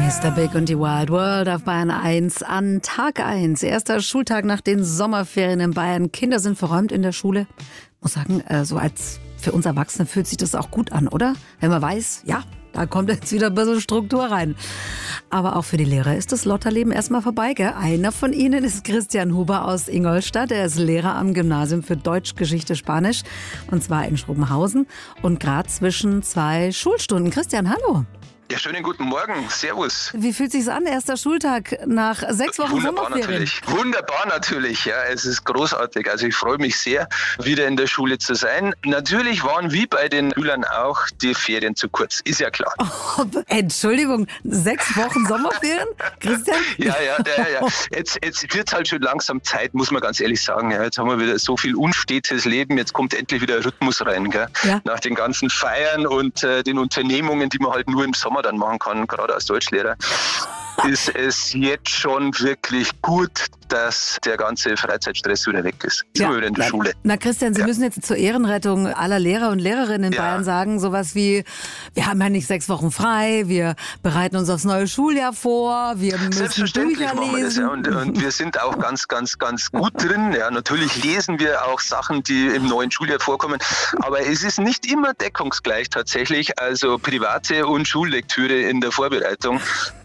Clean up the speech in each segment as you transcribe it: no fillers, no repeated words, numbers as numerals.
Mr. Big und die Wild World auf Bayern 1 an Tag 1. Erster Schultag nach den Sommerferien in Bayern. Kinder sind verräumt in der Schule. Ich muss sagen, so als für uns Erwachsene fühlt sich das auch gut an, oder? Wenn man weiß, ja, da kommt jetzt wieder ein bisschen Struktur rein. Aber auch für die Lehrer ist das Lotterleben erstmal vorbei, gell? Einer von ihnen ist Christian Huber aus Ingolstadt. Er ist Lehrer am Gymnasium für Deutsch, Geschichte, Spanisch. Und zwar in Schrobenhausen. Und gerade zwischen 2 Schulstunden. Christian, hallo. Ja, schönen guten Morgen. Servus. Wie fühlt sich's an? Erster Schultag nach 6 Wochen Wunderbar Sommerferien. natürlich. Wunderbar natürlich. Ja, es ist großartig. Also ich freue mich sehr, wieder in der Schule zu sein. Natürlich waren wie bei den Schülern auch die Ferien zu kurz. Ist ja klar. Oh, Entschuldigung, 6 Wochen Sommerferien? Christian? Ja. Jetzt wird halt schon langsam Zeit, muss man ganz ehrlich sagen. Ja, jetzt haben wir wieder so viel unstetes Leben. Jetzt kommt endlich wieder Rhythmus rein. Gell? Ja. Nach den ganzen Feiern und den Unternehmungen, die man halt nur im Sommer dann machen kann, gerade als Deutschlehrer, ist es jetzt schon wirklich gut, dass der ganze Freizeitstress wieder weg ist. Ja. Wieder in der Schule. Na Christian, Sie müssen jetzt zur Ehrenrettung aller Lehrer und Lehrerinnen in Bayern sagen, sowas wie, wir haben ja nicht 6 Wochen frei, wir bereiten uns aufs neue Schuljahr vor, wir müssen Bücher machen wir das, lesen. Und wir sind auch ganz gut drin. Ja, natürlich lesen wir auch Sachen, die im neuen Schuljahr vorkommen, aber es ist nicht immer deckungsgleich tatsächlich, also private und Schullektüre in der Vorbereitung.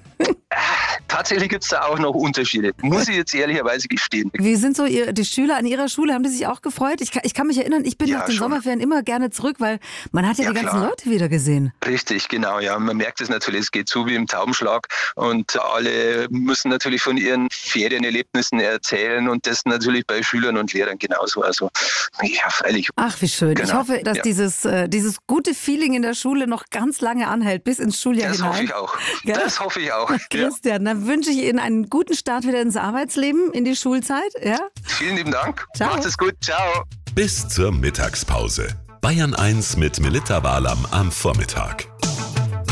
Tatsächlich gibt es da auch noch Unterschiede, muss ich jetzt ehrlicherweise gestehen. Wie sind so die Schüler an Ihrer Schule? Haben die sich auch gefreut? Ich kann mich erinnern, ich bin nach den Sommerferien immer gerne zurück, weil man hat ja die ganzen Leute wieder gesehen. Richtig, genau. Ja, man merkt es natürlich, es geht so wie im Taubenschlag und alle müssen natürlich von ihren Ferienerlebnissen erzählen und das natürlich bei Schülern und Lehrern genauso. Also ja, freilich. Ach, wie schön. Genau. Ich hoffe, dass dieses gute Feeling in der Schule noch ganz lange anhält, bis ins Schuljahr hinein. Das hoffe ich auch. Gell? Das hoffe ich auch. Christian, dann wünsche ich Ihnen einen guten Start wieder ins Arbeitsleben, in die Schulzeit. Ja? Vielen lieben Dank. Ciao. Macht es gut. Ciao. Bis zur Mittagspause. Bayern 1 mit Melitta Walam am Vormittag.